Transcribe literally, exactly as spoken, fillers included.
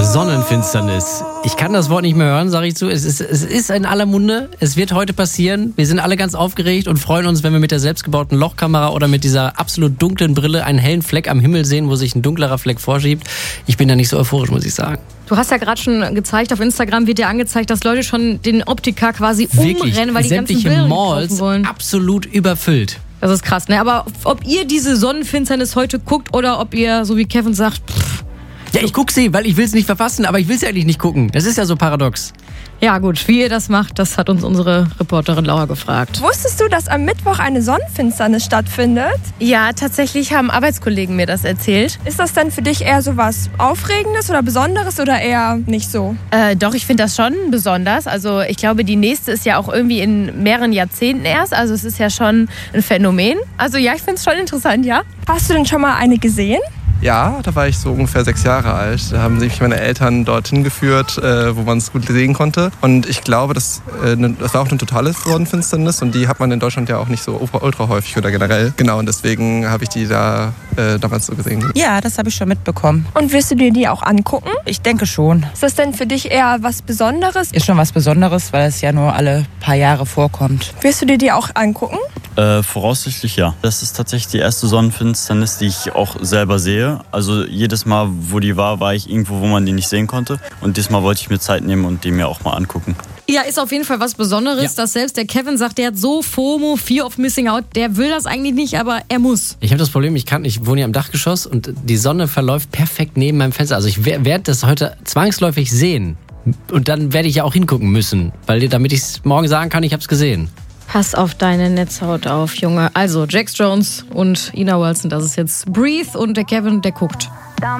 Sonnenfinsternis. Ich kann das Wort nicht mehr hören, sage ich zu. Es ist, es ist in aller Munde. Es wird heute passieren. Wir sind alle ganz aufgeregt und freuen uns, wenn wir mit der selbstgebauten Lochkamera oder mit dieser absolut dunklen Brille einen hellen Fleck am Himmel sehen, wo sich ein dunklerer Fleck vorschiebt. Ich bin da nicht so euphorisch, muss ich sagen. Du hast ja gerade schon gezeigt, auf Instagram wird dir angezeigt, dass Leute schon den Optiker quasi Wirklich, umrennen, weil die ganzen sämtliche Brillen Malls kaufen wollen. absolut überfüllt. Das ist krass, ne? Aber ob ihr diese Sonnenfinsternis heute guckt oder ob ihr, so wie Kevin sagt, pff, Ja, ich guck sie, weil ich will es nicht verpassen, aber ich will es ja eigentlich nicht gucken. Das ist ja so paradox. ja gut, wie ihr das macht, das hat uns unsere Reporterin Laura gefragt. Wusstest du, dass am Mittwoch eine Sonnenfinsternis stattfindet? Ja, tatsächlich haben Arbeitskollegen mir das erzählt. Ist das denn für dich eher so was Aufregendes oder Besonderes oder eher nicht so? Äh, doch, ich finde das schon besonders. Also ich glaube, die nächste ist ja auch irgendwie in mehreren Jahrzehnten erst. Also es ist ja schon ein Phänomen. Also ja, ich finde es schon interessant, ja. Hast du denn schon mal eine gesehen? Ja, da war ich so ungefähr sechs Jahre alt. Da haben sich meine Eltern dorthin geführt, äh, wo man es gut sehen konnte. Und ich glaube, das, äh, ne, das war auch eine totale Sonnenfinsternis. Und die hat man in Deutschland ja auch nicht so ultra, ultra häufig oder generell. Genau, und deswegen habe ich die da äh, damals so gesehen. Ja, das habe ich schon mitbekommen. Und wirst du dir die auch angucken? Ich denke schon. Ist das denn für dich eher was Besonderes? Ist schon was Besonderes, weil es ja nur alle paar Jahre vorkommt. Wirst du dir die auch angucken? Äh, voraussichtlich ja. Das ist tatsächlich die erste Sonnenfinsternis, die ich auch selber sehe. Also jedes Mal, wo die war, war ich irgendwo, wo man die nicht sehen konnte. Und diesmal wollte ich mir Zeit nehmen und die mir auch mal angucken. Ja, ist auf jeden Fall was Besonderes, Ja. dass selbst der Kevin sagt, der hat so FOMO, Fear of Missing Out, der will das eigentlich nicht, aber er muss. Ich habe das Problem, ich kann, ich wohne hier im Dachgeschoss und die Sonne verläuft perfekt neben meinem Fenster. Also ich werde das heute zwangsläufig sehen. Und dann werde ich ja auch hingucken müssen, weil damit ich es morgen sagen kann, ich habe es gesehen. Pass auf deine Netzhaut auf, Junge. Also, Jax Jones und Ina Wilson, das ist jetzt Breathe und der Kevin, der guckt.